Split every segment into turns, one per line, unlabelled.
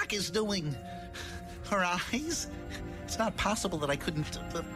clock is doing. Her eyes? It's not possible that I couldn't.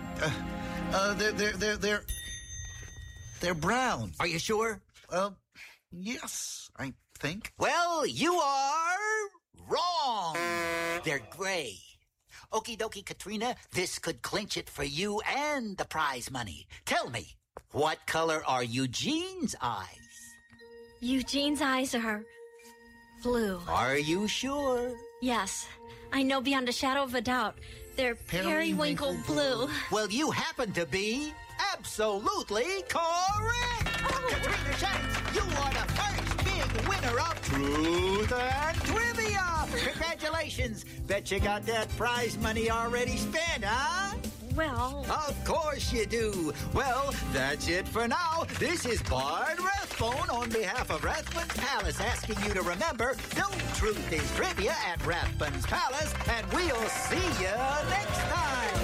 They're brown.
Are you sure?
Yes, I think.
Well, you are wrong. They're gray. Okie dokie, Katrina, this could clinch it for you and the prize money. Tell me, what color are Eugene's eyes?
Eugene's eyes are blue.
Are you sure?
Yes, I know beyond a shadow of a doubt. They're periwinkle blue.
Well, you happen to be absolutely correct. Katrina Shanks, you are the first big winner of Truth and Trivia. Congratulations. Bet you got that prize money already spent, huh?
Well...
Of course you do. Well, that's it for now. This is Bard Rathbone on behalf of Rathbone's Palace asking you to remember, no truth is trivia at Rathbone's Palace, and we'll see you next time.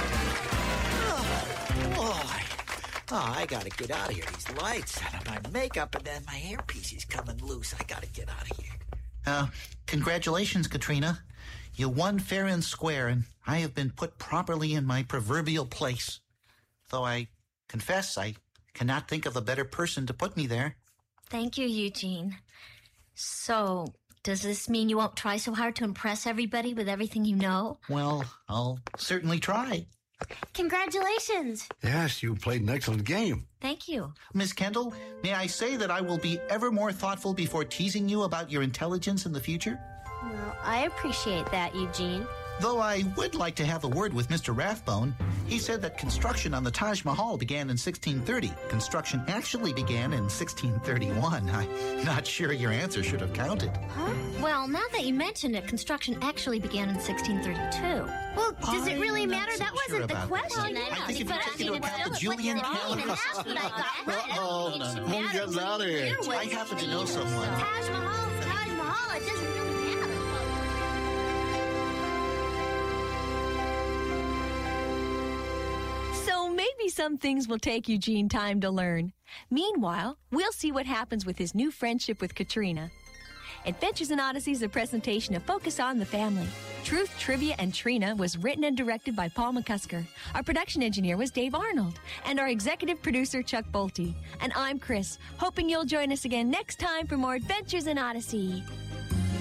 Oh, boy. Oh, I gotta get out of here. These lights and my makeup and then my hairpiece is coming loose. I gotta get out of here.
Congratulations, Katrina. You won fair and square, and I have been put properly in my proverbial place. Though I confess I cannot think of a better person to put me there.
Thank you, Eugene. So, does this mean you won't try so hard to impress everybody with everything you know?
Well, I'll certainly try.
Congratulations.
Yes, you played an excellent game.
Thank you.
Miss Kendall, may I say that I will be ever more thoughtful before teasing you about your intelligence in the future?
Well, I appreciate that, Eugene.
Though I would like to have a word with Mr. Rathbone. He said that construction on the Taj Mahal began in 1630. Construction actually began in 1631. I'm not sure your answer should have counted.
Huh? Well, now that you mention it, construction actually began in 1632.
Well, does it really matter? That wasn't the question.
I think if you take into account the Julian calendar...
Oh, I'm getting out of here.
I happen to know someone.
Taj Mahal's Taj Mahal. It doesn't really matter.
So maybe some things will take Eugene time to learn. Meanwhile, we'll see what happens with his new friendship with Katrina. Adventures in Odyssey is a presentation of Focus on the Family. Truth, Trivia, and Trina was written and directed by Paul McCusker. Our production engineer was Dave Arnold. And our executive producer, Chuck Bolte. And I'm Chris, hoping you'll join us again next time for more Adventures in Odyssey.